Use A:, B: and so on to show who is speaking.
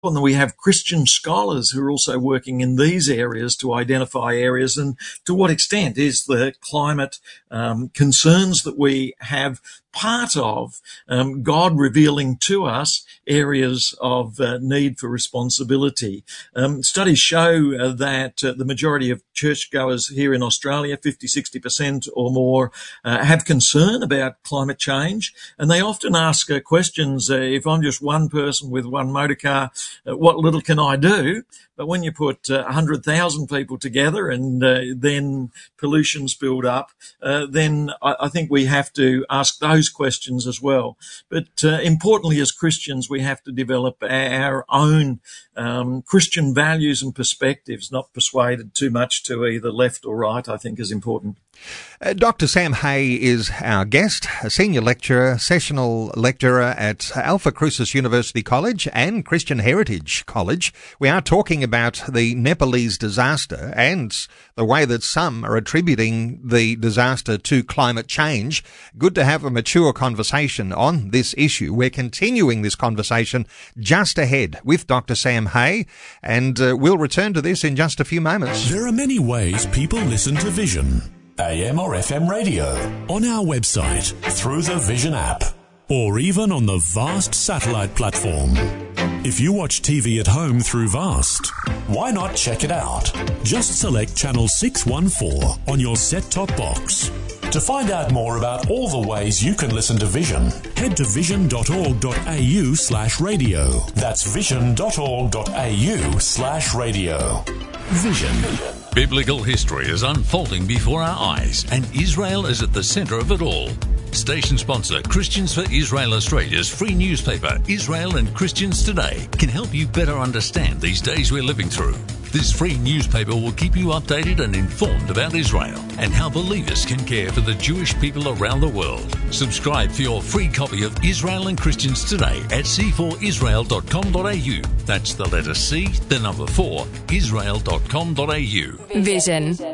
A: And then we have Christian scholars who are also working in these areas to identify areas, and to what extent is the climate concerns that we have part of God revealing to us areas of need for responsibility. Studies show that the majority of churchgoers here in Australia, 50-60% or more, have concern about climate change, and they often ask questions, if I'm just one person with one motor car, what little can I do? But when you put 100,000 people together and then pollution's build up, then I think we have to ask those questions as well. But importantly, as Christians, we have to develop our own Christian values and perspectives, not persuaded too much to either left or right, I think is important.
B: Dr. Sam Hay is our guest, a senior lecturer, sessional lecturer at Alpha Crucis University College and Christian Heritage College. We are talking about the Nepalese disaster and the way that some are attributing the disaster to climate change. Good to have a mature conversation on this issue. We're continuing this conversation just ahead with Dr. Sam Hay, and we'll return to this in just a few moments.
C: There are many ways people listen to Vision. AM or FM radio, on our website, through the Vision app, or even on the Vast satellite platform. If you watch TV at home through Vast, why not check it out? Just select channel 614 on your set-top box. To find out more about all the ways you can listen to Vision, head to vision.org.au/radio. That's vision.org.au/radio. Vision.
D: Biblical history is unfolding before our eyes, and Israel is at the centre of it all. Station sponsor Christians for Israel Australia's free newspaper, Israel and Christians Today, can help you better understand these days we're living through. This free newspaper will keep you updated and informed about Israel and how believers can care for the Jewish people around the world. Subscribe for your free copy of Israel and Christians Today at c4israel.com.au. That's the letter C, the number 4, israel.com.au.
E: Vision